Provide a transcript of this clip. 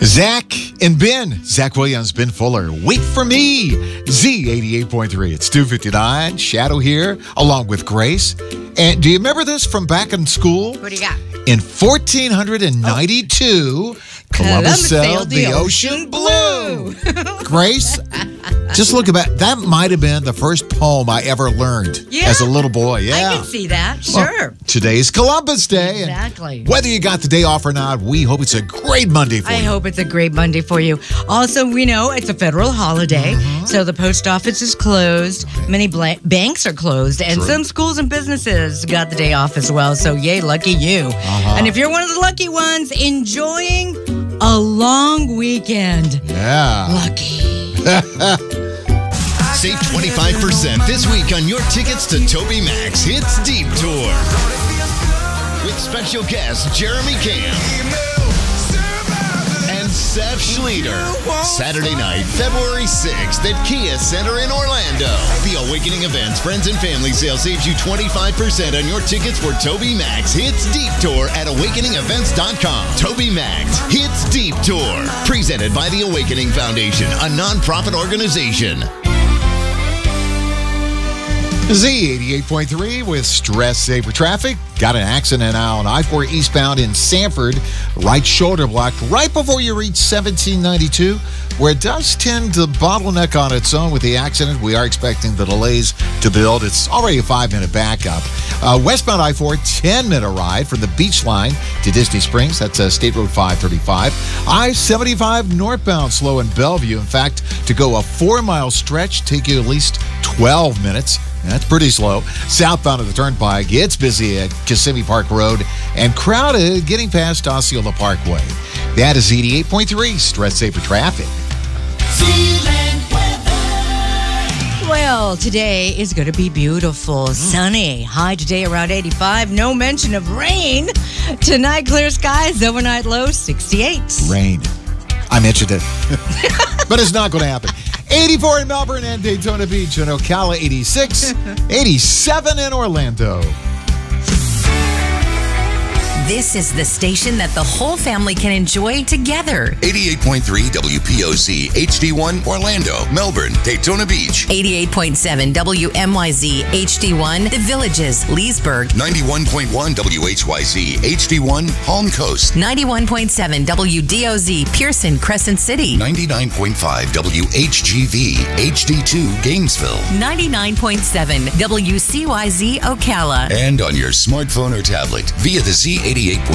Zach and Ben. Zach Williams, Ben Fuller. Wait for me. Z88.3. It's 2:59. Shadow here, along with Grace. And do you remember this from back in school? What do you got? In 1492, Columbus sailed the ocean blue. Grace, just look about that. Might have been the first poem I ever learned as a little boy. Yeah, I can see that. Sure. Well, today's Columbus Day. Exactly. Whether you got the day off or not, we hope it's a great Monday for you. I hope it's a great Monday for you. Also, we know it's a federal holiday, so the post office is closed. Many banks are closed, and some schools and businesses got the day off as well. So, yay, lucky you. And if you're one of the lucky ones, enjoying a long weekend. Yeah. Lucky. Save 25% this week on your tickets to Toby Max Hits Deep Tour. With special guests Jeremy Camp and Seth Schleter. Saturday night, February 6th at Kia Center in Orlando. The Awakening Events Friends and Family Sale saves you 25% on your tickets for Toby Max Hits Deep Tour at awakeningevents.com. Toby Max Hits Deep Tour. Presented by the Awakening Foundation, a nonprofit organization. Z88.3 with Stress Saver Traffic. Got an accident now on I-4 eastbound in Sanford. Right shoulder blocked right before you reach 1792, where it does tend to bottleneck on its own with the accident. We are expecting the delays to build. It's already a 5-minute backup. Westbound I-4, 10-minute ride from the beach line to Disney Springs. That's State Road 535. I-75 northbound slow in Bellevue. In fact, to go a 4-mile stretch, take you at least 12 minutes. That's pretty slow. Southbound of the Turnpike, it's busy at Kissimmee Park Road and crowded getting past Osceola Parkway. That is 88.3 Stress Saver Traffic. Well, today is going to be beautiful, sunny. High today around 85. No mention of rain. Tonight, clear skies. Overnight low 68. Rain. I mentioned it. But it's not going to happen. 84 in Melbourne and Daytona Beach, and Ocala 86, 87 in Orlando. This is the station that the whole family can enjoy together. 88.3 WPOC, HD1, Orlando, Melbourne, Daytona Beach. 88.7 WMYZ, HD1, The Villages, Leesburg. 91.1 WHYZ, HD1, Palm Coast. 91.7 WDOZ, Pearson, Crescent City. 99.5 WHGV, HD2, Gainesville. 99.7 WCYZ, Ocala. And on your smartphone or tablet via the Z88.